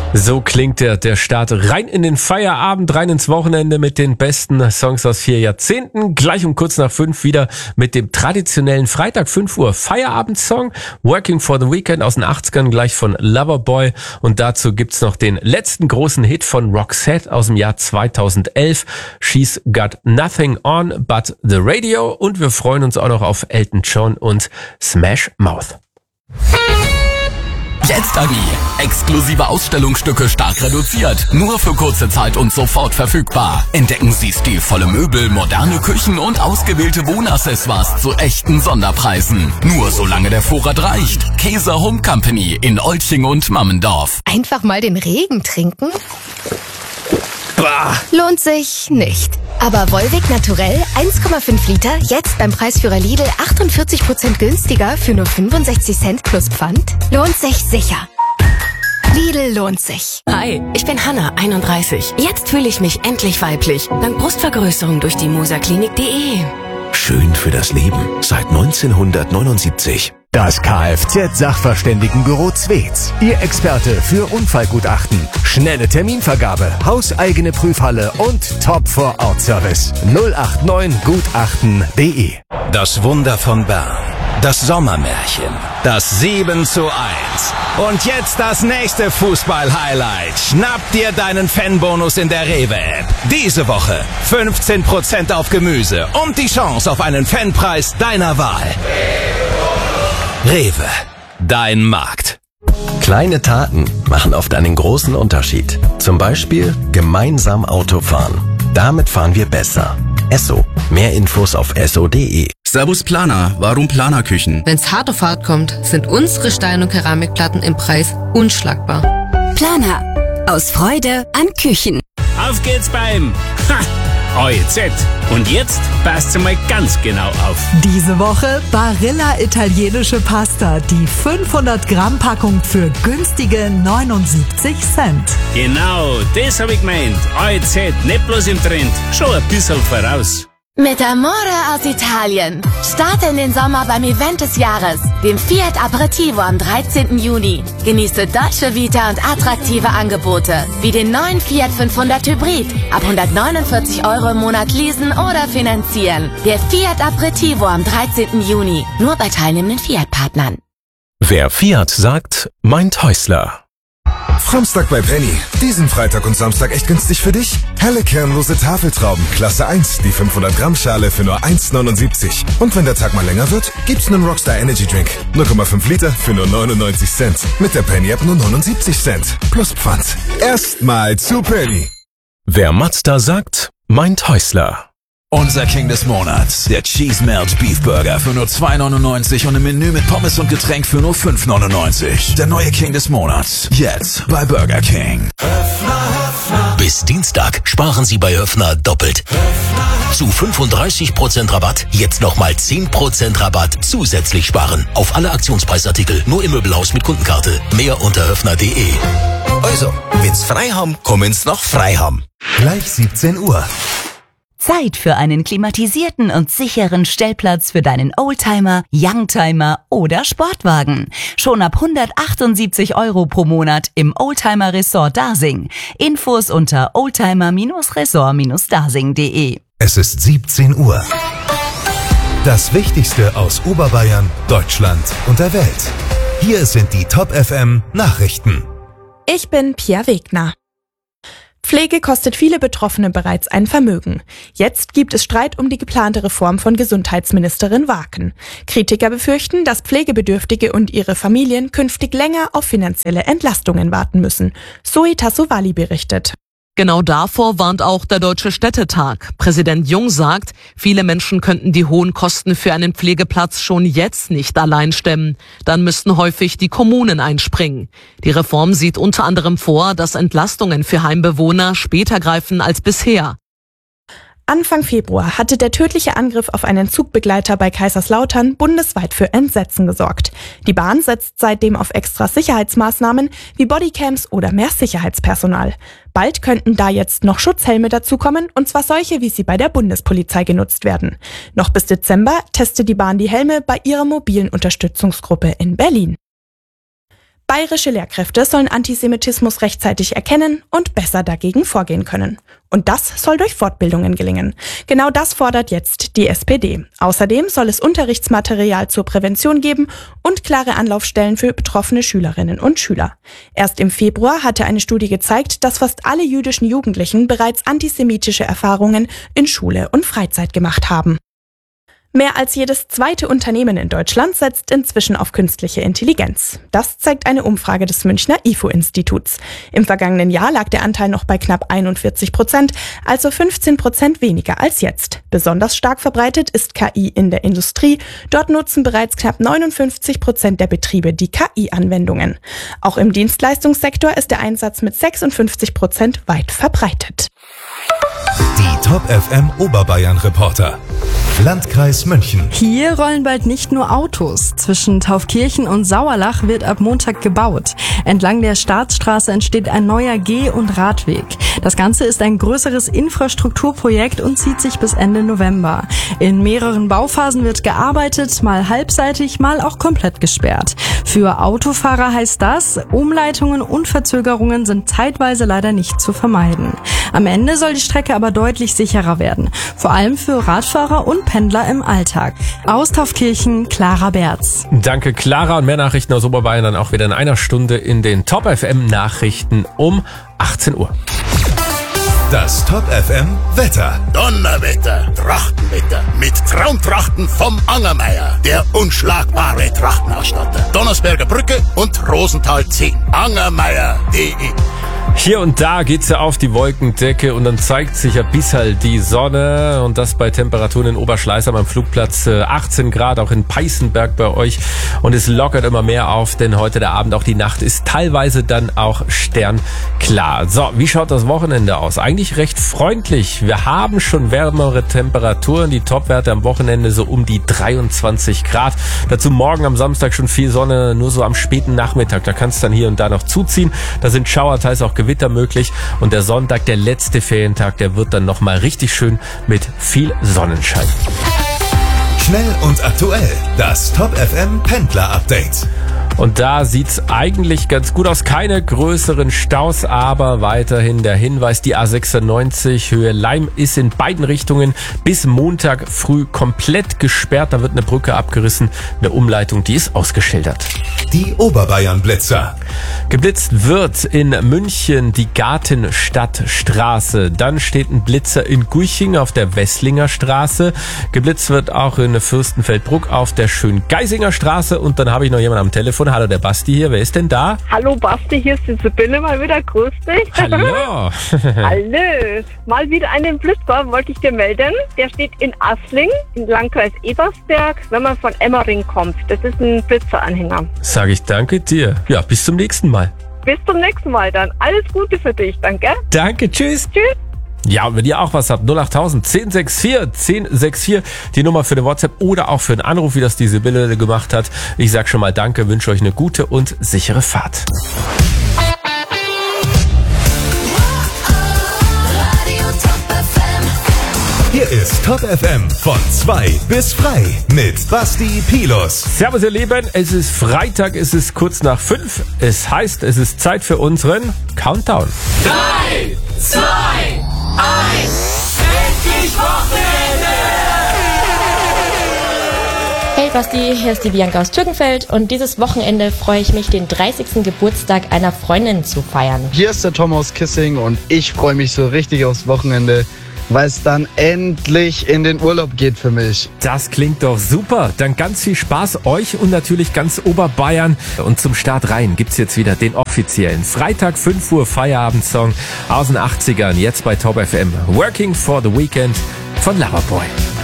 So klingt der Start rein in den Feierabend, rein ins Wochenende mit den besten Songs aus 4 Jahrzehnten. Gleich um kurz nach 5 wieder mit dem traditionellen Freitag 5 Uhr Feierabendsong Working for the Weekend aus den 80ern, gleich von Loverboy. Und dazu gibt's noch den letzten großen Hit von Roxette aus dem Jahr 2011. She's Got Nothing On But the Radio. Und wir freuen uns auch noch auf Elton John und Smash Mouth. Jetzt Agi. Exklusive Ausstellungsstücke stark reduziert. Nur für kurze Zeit und sofort verfügbar. Entdecken Sie stilvolle Möbel, moderne Küchen und ausgewählte Wohnaccessoires zu echten Sonderpreisen. Nur solange der Vorrat reicht. Käser Home Company in Olching und Mammendorf. Einfach mal den Regen trinken? Bah. Lohnt sich nicht. Aber Volvic Naturell 1,5 Liter, jetzt beim Preisführer Lidl 48% günstiger für nur 65 Cent plus Pfand? Lohnt sich sicher. Lidl lohnt sich. Hi, ich bin Hanna, 31. Jetzt fühle ich mich endlich weiblich. Dank Brustvergrößerung durch die Moserklinik.de. Schön für das Leben. Seit 1979. Das Kfz-Sachverständigenbüro Zwetz. Ihr Experte für Unfallgutachten. Schnelle Terminvergabe, hauseigene Prüfhalle und Top-Vor-Ort-Service. 089gutachten.de. Das Wunder von Bern. Das Sommermärchen. Das 7:1. Und jetzt das nächste Fußball-Highlight. Schnapp dir deinen Fanbonus in der Rewe-App. Diese Woche 15% auf Gemüse und die Chance auf einen Fanpreis deiner Wahl. Rewe, dein Markt. Kleine Taten machen oft einen großen Unterschied. Zum Beispiel gemeinsam Auto fahren. Damit fahren wir besser. Esso. Mehr Infos auf esso.de. Servus Planer, warum Planerküchen? Wenn's hart auf hart kommt, sind unsere Stein- und Keramikplatten im Preis unschlagbar. Planer. Aus Freude an Küchen. Auf geht's beim AEZ. Und jetzt passt's mal ganz genau auf. Diese Woche Barilla italienische Pasta, die 500 Gramm Packung für günstige 79 Cent. Genau, das hab ich gemeint. AEZ, nicht bloß im Trend, schon ein bisschen voraus. Mit Amore aus Italien. Starte in den Sommer beim Event des Jahres, dem Fiat Aperitivo am 13. Juni. Genieße Dolce Vita und attraktive Angebote, wie den neuen Fiat 500 Hybrid, ab 149 € im Monat leasen oder finanzieren. Der Fiat Aperitivo am 13. Juni, nur bei teilnehmenden Fiat-Partnern. Wer Fiat sagt, meint Häusler. Samstag bei Penny. Diesen Freitag und Samstag echt günstig für dich. Helle kernlose Tafeltrauben, Klasse 1, die 500 Gramm Schale für nur 1,79. Und wenn der Tag mal länger wird, gibt's einen Rockstar Energy Drink. 0,5 Liter für nur 99 Cent. Mit der Penny App nur 79 Cent. Plus Pfand. Erstmal zu Penny. Wer Mazda sagt, meint Häusler. Unser King des Monats, der Cheese Melt Beef Burger für nur 2,99 und im Menü mit Pommes und Getränk für nur 5,99. Der neue King des Monats, jetzt bei Burger King. Bis Dienstag sparen Sie bei Höfner doppelt. Zu 35% Rabatt, jetzt nochmal 10% Rabatt zusätzlich sparen. Auf alle Aktionspreisartikel, nur im Möbelhaus mit Kundenkarte. Mehr unter höfner.de. Also, wenn's frei haben, kommen's noch frei haben. Gleich 17 Uhr. Zeit für einen klimatisierten und sicheren Stellplatz für deinen Oldtimer, Youngtimer oder Sportwagen. Schon ab 178 € pro Monat im Oldtimer Resort Dasing. Infos unter oldtimer-resort-dasing.de. Es ist 17 Uhr. Das Wichtigste aus Oberbayern, Deutschland und der Welt. Hier sind die Top FM Nachrichten. Ich bin Pia Wegner. Pflege kostet viele Betroffene bereits ein Vermögen. Jetzt gibt es Streit um die geplante Reform von Gesundheitsministerin Waken. Kritiker befürchten, dass Pflegebedürftige und ihre Familien künftig länger auf finanzielle Entlastungen warten müssen. Zoe Tassovali berichtet. Genau davor warnt auch der Deutsche Städtetag. Präsident Jung sagt, viele Menschen könnten die hohen Kosten für einen Pflegeplatz schon jetzt nicht allein stemmen. Dann müssten häufig die Kommunen einspringen. Die Reform sieht unter anderem vor, dass Entlastungen für Heimbewohner später greifen als bisher. Anfang Februar hatte der tödliche Angriff auf einen Zugbegleiter bei Kaiserslautern bundesweit für Entsetzen gesorgt. Die Bahn setzt seitdem auf extra Sicherheitsmaßnahmen wie Bodycams oder mehr Sicherheitspersonal. Bald könnten da jetzt noch Schutzhelme dazukommen, und zwar solche, wie sie bei der Bundespolizei genutzt werden. Noch bis Dezember testet die Bahn die Helme bei ihrer mobilen Unterstützungsgruppe in Berlin. Bayerische Lehrkräfte sollen Antisemitismus rechtzeitig erkennen und besser dagegen vorgehen können. Und das soll durch Fortbildungen gelingen. Genau das fordert jetzt die SPD. Außerdem soll es Unterrichtsmaterial zur Prävention geben und klare Anlaufstellen für betroffene Schülerinnen und Schüler. Erst im Februar hatte eine Studie gezeigt, dass fast alle jüdischen Jugendlichen bereits antisemitische Erfahrungen in Schule und Freizeit gemacht haben. Mehr als jedes zweite Unternehmen in Deutschland setzt inzwischen auf künstliche Intelligenz. Das zeigt eine Umfrage des Münchner IFO-Instituts. Im vergangenen Jahr lag der Anteil noch bei knapp 41%, also 15% weniger als jetzt. Besonders stark verbreitet ist KI in der Industrie. Dort nutzen bereits knapp 59% der Betriebe die KI-Anwendungen. Auch im Dienstleistungssektor ist der Einsatz mit 56% weit verbreitet. Die Top FM Oberbayern Reporter. Landkreis München. Hier rollen bald nicht nur Autos. Zwischen Taufkirchen und Sauerlach wird ab Montag gebaut. Entlang der Staatsstraße entsteht ein neuer Geh- und Radweg. Das Ganze ist ein größeres Infrastrukturprojekt und zieht sich bis Ende November. In mehreren Bauphasen wird gearbeitet, mal halbseitig, mal auch komplett gesperrt. Für Autofahrer heißt das, Umleitungen und Verzögerungen sind zeitweise leider nicht zu vermeiden. Am Ende soll die Strecke aber deutlich sicherer werden. Vor allem für Radfahrer und Pendler im Alltag. Aus Taufkirchen, Clara Berz. Danke, Clara. Und mehr Nachrichten aus Oberbayern dann auch wieder in einer Stunde in den Top FM Nachrichten um 18 Uhr. Das Top FM Wetter. Donnerwetter, Trachtenwetter mit Traumtrachten vom Angermeier, der unschlagbare Trachtenausstatter. Donnersberger Brücke und Rosenthal 10. Angermeier.de. Hier und da geht's ja auf die Wolkendecke und dann zeigt sich ja bis halt die Sonne und das bei Temperaturen in Oberschleißheim am Flugplatz 18 Grad, auch in Peißenberg bei euch und es lockert immer mehr auf, denn heute der Abend, auch die Nacht ist teilweise dann auch sternklar. So, wie schaut das Wochenende aus? Eigentlich recht freundlich. Wir haben schon wärmere Temperaturen, die Topwerte am Wochenende so um die 23 Grad. Dazu morgen am Samstag schon viel Sonne, nur so am späten Nachmittag, da kann es dann hier und da noch zuziehen. Da sind Schauer, teils auch Gewitter möglich und der Sonntag, der letzte Ferientag, der wird dann nochmal richtig schön mit viel Sonnenschein. Schnell und aktuell, das Top FM Pendler Update. Und da sieht's eigentlich ganz gut aus. Keine größeren Staus, aber weiterhin der Hinweis, die A96 Höhe Leim ist in beiden Richtungen bis Montag früh komplett gesperrt. Da wird eine Brücke abgerissen, eine Umleitung, die ist ausgeschildert. Die Oberbayern Blitzer. Geblitzt wird in München die Gartenstadtstraße. Dann steht ein Blitzer in Guiching auf der Wesslinger Straße. Geblitzt wird auch in Fürstenfeldbruck auf der Schöngeisinger Straße. Und dann habe ich noch jemanden am Telefon. Hallo, der Basti hier. Wer ist denn da? Hallo Basti, hier ist die Sibylle mal wieder. Grüß dich. Hallo. Hallo. Mal wieder einen Blitzer wollte ich dir melden. Der steht in Assling, im Landkreis Ebersberg, wenn man von Emmering kommt. Das ist ein Blitzeranhänger. Sag ich danke dir. Ja, bis zum nächsten Mal. Bis zum nächsten Mal dann. Alles Gute für dich, danke. Danke, tschüss. Tschüss. Ja, und wenn ihr auch was habt, 08000 1064 1064, die Nummer für eine WhatsApp oder auch für einen Anruf, wie das die Sibylle gemacht hat. Ich sag schon mal danke, wünsche euch eine gute und sichere Fahrt. Hier ist Top FM von 2 bis frei mit Basti Pilus. Servus ihr Lieben, es ist Freitag, es ist kurz nach 5. Es heißt, es ist Zeit für unseren Countdown. 3, 2, 1, endlich Wochenende! Hey Basti, hier ist die Bianca aus Türkenfeld und dieses Wochenende freue ich mich, den 30. Geburtstag einer Freundin zu feiern. Hier ist der Tom aus Kissing und ich freue mich so richtig aufs Wochenende, weil es dann endlich in den Urlaub geht für mich. Das klingt doch super. Dann ganz viel Spaß euch und natürlich ganz Oberbayern. Und zum Start rein gibt's jetzt wieder den offiziellen Freitag 5 Uhr Feierabendsong aus den 80ern. Jetzt bei Top FM. Working for the Weekend von Loverboy.